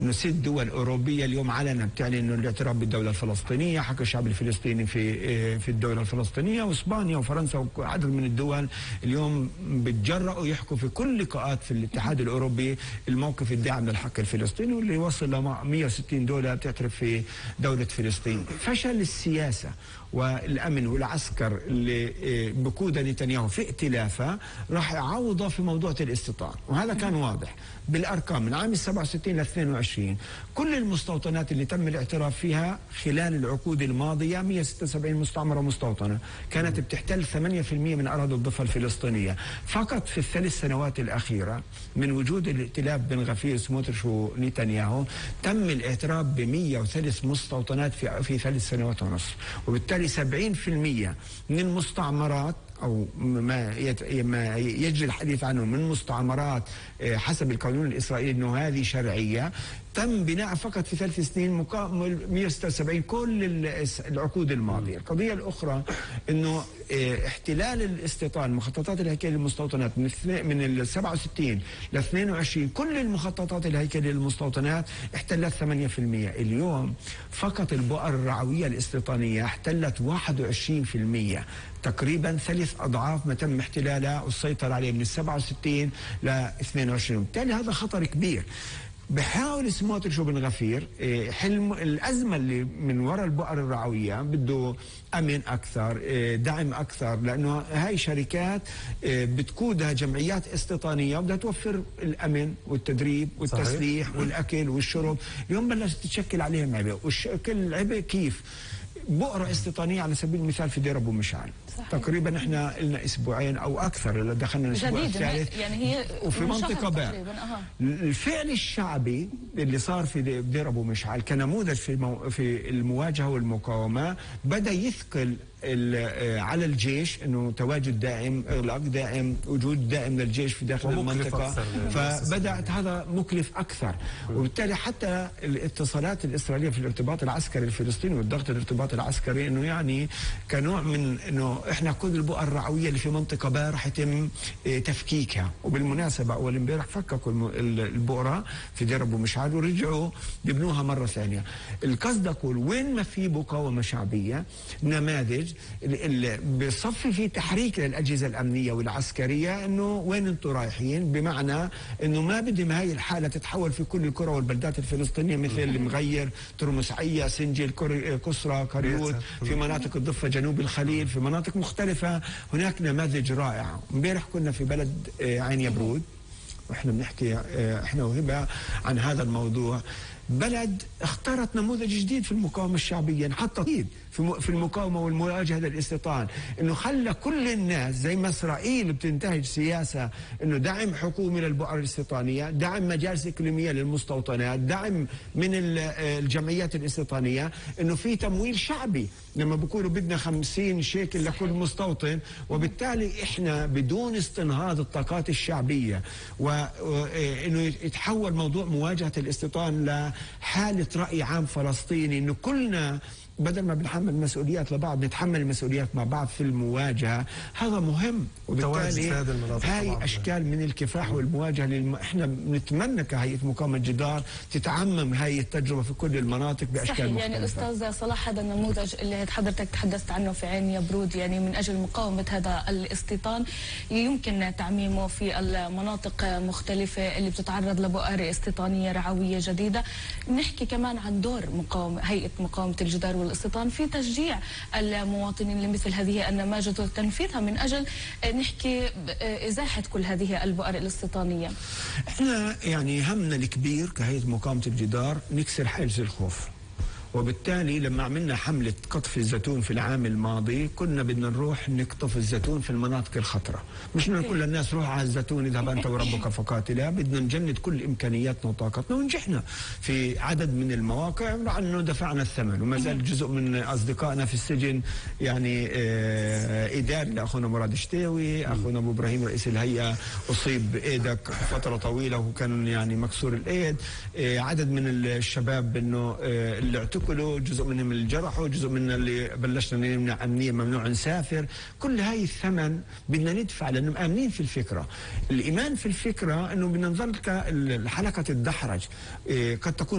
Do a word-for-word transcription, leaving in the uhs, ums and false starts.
انه ست دول اوروبيه اليوم علنا بتعلن انه الاعتراف بالدوله الفلسطينيه، حكى الشعب الفلسطيني في في الدوله الفلسطينيه، واسبانيا وفرنسا وعدد من الدول اليوم بتجرؤوا يحكوا في كل لقاءات في الاتحاد الاوروبي الموقف الداعم للحق الفلسطيني، واللي وصل ل مئة وستين دوله بتعترف في دوله فلسطين. فشل السياسه والامن والعسكر اللي بقودها نتنياهو في ائتلافه راح يعوضها في موضوع الاستيطان، وهذا كان واضح بالارقام. من عام سبعة وستين ل اثنين وعشرين كل المستوطنات اللي تم الاعتراف فيها خلال العقود الماضيه مئة وستة وسبعين مستعمره مستوطنه كانت بتحتل ثمانية بالمئة من اراضي الضفه الفلسطينيه. فقط في الثلاث سنوات الاخيره من وجود الائتلاف بن غفير سموتريتش ونتنياهو تم الاعتراف ب مئة وثلاث مستوطنات في في ثلاث سنوات ونصف، وبالتالي سبعين بالمئة من المستعمرات أو ما ما يجري الحديث عنه من مستعمرات حسب القانون الإسرائيلي أنه هذه شرعية تم بناء فقط في ثلاث سنين مئة وستة وسبعين كل العقود الماضية. القضية الأخرى أنه احتلال الاستيطان مخططات الهيكل للمستوطنات من من ال سبعة وستين ل اثنين وعشرين كل المخططات الهيكل للمستوطنات احتلت ثمانية بالمئة. اليوم فقط البؤر الرعوية الاستيطانية احتلت واحد وعشرين بالمئة، تقريبا ثلاث اضعاف ما تم احتلالها والسيطره عليه من ال سبعة وستين ل اثنين وعشرين، وبالتالي هذا خطر كبير. بحاول سموتريتش وبن غفير حلم الازمه اللي من وراء البؤر الرعويه بده امن اكثر، دعم اكثر، لانه هاي شركات بتقودها جمعيات استيطانيه وبدها توفر الامن والتدريب والتسليح صحيح. والاكل والشرب. اليوم بلشت تشكل عليهم عبء، والشكل العبء كيف؟ بؤرة استيطانية على سبيل المثال في دير ابو مشعل صحيح. تقريبا احنا لنا اسبوعين او اكثر دخلنا الاسبوع الثالث يعني هي وفي منطقه باء. أه. الفعل الشعبي اللي صار في دير ابو مشعل كنموذج في المو... في المواجهه والمقاومه بدا يثقل على الجيش انه تواجد دائم، اغلاق دائم، وجود دائم للجيش في داخل المنطقه، فبدات هذا مكلف اكثر. وبالتالي حتى الاتصالات الاسرائيليه في الارتباط العسكري الفلسطيني والضغط الارتباط العسكري انه يعني كنوع من انه احنا كل البؤر الرعويه اللي في منطقه باء راح يتم تفكيكها. وبالمناسبه اول امبارح فككوا البؤره في دير ابو مشعل ورجعوا يبنوها مره ثانيه. القصد اقول وين ما في مقاومه شعبيه نماذج اللي بصفي في تحريك للاجهزه الامنيه والعسكريه انه وين انتم رايحين، بمعنى انه ما بدهم هاي الحاله تتحول في كل القرى والبلدات الفلسطينيه مثل المغير، ترمس عيا، سنجل، كسرى، كريوت، في مناطق الضفه جنوب الخليل، في مناطق مختلفه هناك نماذج رائعه. امبارح كنا في بلد عين يبرود واحنا بنحكي احنا وهبه عن هذا الموضوع. بلد اختارت نموذج جديد في المقاومه الشعبيه، حتى في المقاومه والمواجهه للاستيطان، انه خلى كل الناس زي ما اسرائيل بتنتهج سياسه انه دعم حكومي للبؤر الاستيطانيه، دعم مجالس اقليميه للمستوطنات، دعم من الجمعيات الاستيطانيه، انه في تمويل شعبي لما بيقولوا بدنا خمسين شيكل لكل مستوطن، وبالتالي احنا بدون استنهاض الطاقات الشعبيه وانه يتحول موضوع مواجهه الاستيطان لحاله راي عام فلسطيني، انه كلنا بدل ما بنحمل مسؤوليات لبعض نتحمل المسؤوليات مع بعض في المواجهه. هذا مهم، وبالتالي هاي اشكال من الكفاح والمواجهه اللي احنا بنتمنى كهيئه مقاومه جدار تتعمم هاي التجربه في كل المناطق باشكال صحيح. مختلفه. يعني استاذ صلاح هذا النموذج اللي حضرتك تحدثت عنه في عين يبرود يعني من اجل مقاومه هذا الاستيطان يمكن تعميمه في المناطق مختلفه اللي بتتعرض لبؤر استيطانيه رعويه جديده. نحكي كمان عن دور مقاومه هيئه مقاومه الجدار والاستيطان في تشجيع المواطنين لمثل هذه النماذج وتنفيذها من اجل نحكي ازاحه كل هذه البؤر الاستيطانيه. احنا يعني همنا الكبير كهيئه مقاومه الجدار نكسر حاجز الخوف، وبالتالي لما عملنا حملة قطف الزيتون في العام الماضي كنا بدنا نروح نقطف الزيتون في المناطق الخطرة، مش نقول للناس روح على الزيتون اذهب انت وربك فقاتلا، بدنا نجند كل امكانياتنا وطاقتنا، ونجحنا في عدد من المواقع مع انه دفعنا الثمن، وما زال جزء من اصدقائنا في السجن يعني آه اداري لاخونا مراد شتاوي، اخونا ابو ابراهيم رئيس الهيئة اصيب بايدك فترة طويلة وكان يعني مكسور الايد، آه عدد من الشباب انه آه اللي اعتقلوا جزء منهم اللي جرحوا، جزء من اللي بلشنا نمنع امنيه ممنوع نسافر، كل هاي الثمن بدنا ندفع لانه مآمنين في الفكره. الايمان في الفكره انه بدنا نظل حلقه الدحرج، قد تكون